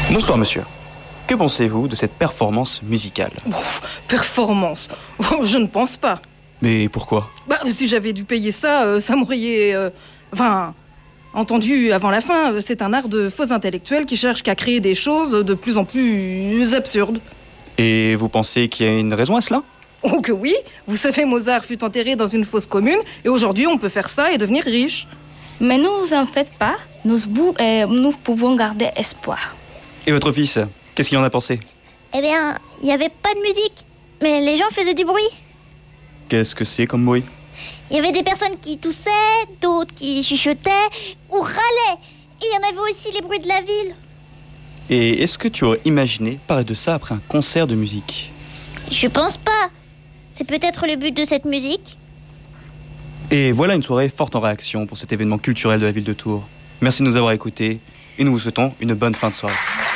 Bonsoir monsieur. Que pensez-vous de cette performance musicale? Performance? Je ne pense pas. Mais pourquoi? Si j'avais dû payer ça, ça m'aurait... entendu avant la fin, c'est un art de faux intellectuels qui cherche qu'à créer des choses de plus en plus absurdes. Et vous pensez qu'il y a une raison à cela? Oh que oui! Vous savez, Mozart fut enterré dans une fosse commune, et aujourd'hui on peut faire ça et devenir riche. Mais ne vous en faites pas, nous pouvons garder espoir. Et votre fils, qu'est-ce qu'il en a pensé? Eh bien, il n'y avait pas de musique, mais les gens faisaient du bruit. Qu'est-ce que c'est comme bruit? Il y avait des personnes qui toussaient, d'autres qui chuchotaient ou râlaient. Et il y en avait aussi les bruits de la ville. Et est-ce que tu aurais imaginé parler de ça après un concert de musique? Je pense pas. C'est peut-être le but de cette musique. Et voilà une soirée forte en réaction pour cet événement culturel de la ville de Tours. Merci de nous avoir écoutés et nous vous souhaitons une bonne fin de soirée.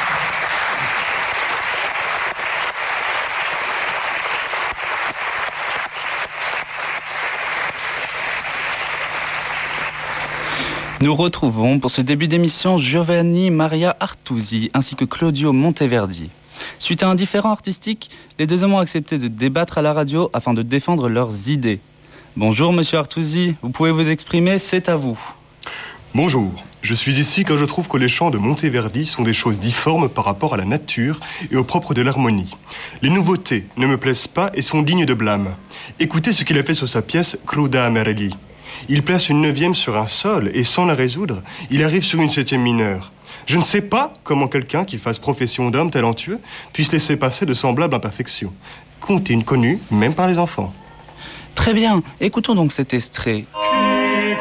Nous retrouvons pour ce début d'émission Giovanni Maria Artusi ainsi que Claudio Monteverdi. Suite à un différend artistique, les deux hommes ont accepté de débattre à la radio afin de défendre leurs idées. Bonjour monsieur Artusi, vous pouvez vous exprimer, c'est à vous. Bonjour, je suis ici car je trouve que les chants de Monteverdi sont des choses difformes par rapport à la nature et au propre de l'harmonie. Les nouveautés ne me plaisent pas et sont dignes de blâme. Écoutez ce qu'il a fait sur sa pièce Cruda Amarelli. Il place une 9e sur un sol et sans la résoudre, il arrive sur une 7e mineure. Je ne sais pas comment quelqu'un qui fasse profession d'homme talentueux puisse laisser passer de semblables imperfections. Comptine connue même par les enfants. Très bien, écoutons donc cet extrait.